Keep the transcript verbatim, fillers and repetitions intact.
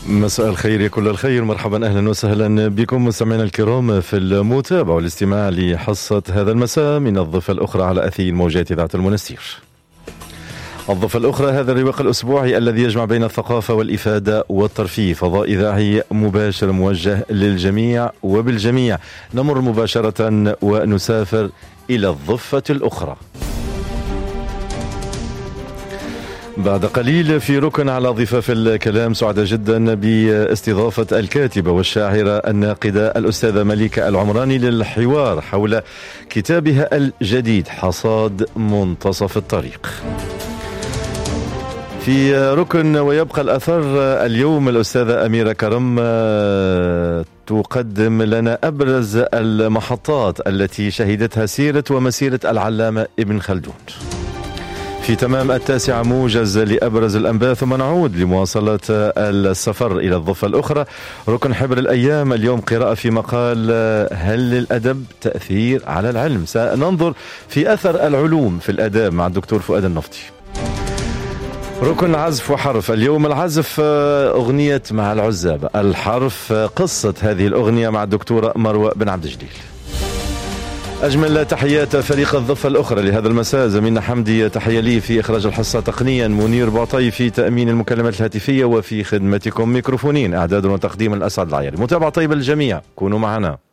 مساء الخير يا كل الخير، مرحبا أهلا وسهلا بكم مستمعينا الكرام في المتابعة والاستماع لحصة هذا المساء من الضفة الأخرى على أثير موجات إذاعة المنستير. الضفة الأخرى هذا الرواق الأسبوعي الذي يجمع بين الثقافة والإفادة والترفيه، فضاء إذاعي مباشر موجه للجميع وبالجميع. نمر مباشرة ونسافر إلى الضفة الأخرى. بعد قليل في ركن على ضفاف الكلام سعداء جدا باستضافة الكاتبة والشاعرة الناقدة الأستاذة مليكة العمراني للحوار حول كتابها الجديد حصاد منتصف الطريق. في ركن ويبقى الأثر اليوم الأستاذة أميرة كرم تقدم لنا أبرز المحطات التي شهدتها سيرة ومسيرة العلامة ابن خلدون. في تمام التاسعة موجز لأبرز الأنباء، ثم نعود لمواصلة السفر إلى الضفة الأخرى. ركن حبر الأيام اليوم قراءة في مقال هل للأدب تأثير على العلم؟ سننظر في أثر العلوم في الأداب مع الدكتور فؤاد النفطي. ركن عزف وحرف اليوم العزف أغنية مع العزابة، الحرف قصة هذه الأغنية مع الدكتورة مروة بن عبد الجليل. أجمل تحيات فريق الضفة الأخرى لهذا المساء، زميلنا حمدي تحية لي في إخراج الحصة، تقنيا منير بعطي في تأمين المكالمات الهاتفية، وفي خدمتكم ميكروفونين إعداد وتقديم الأسعد العياري. متابعة طيبة للجميع، كونوا معنا.